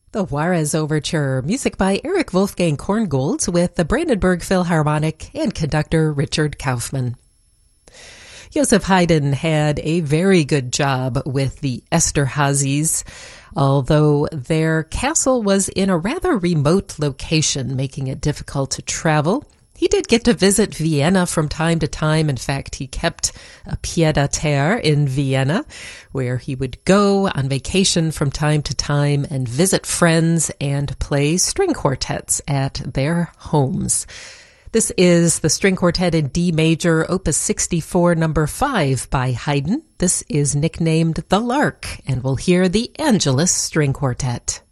The Juarez Overture, music by Eric Wolfgang Korngold with the Brandenburg Philharmonic and conductor Richard Kaufman. Joseph Haydn had a very good job with the Esterházys, although their castle was in a rather remote location, making it difficult to travel. He did get to visit Vienna from time to time. In fact, he kept a pied-à-terre in Vienna, where he would go on vacation from time to time and visit friends and play string quartets at their homes. This is the String Quartet in D Major, Opus 64, number 5 by Haydn. This is nicknamed The Lark, and we'll hear the Angelus String Quartet.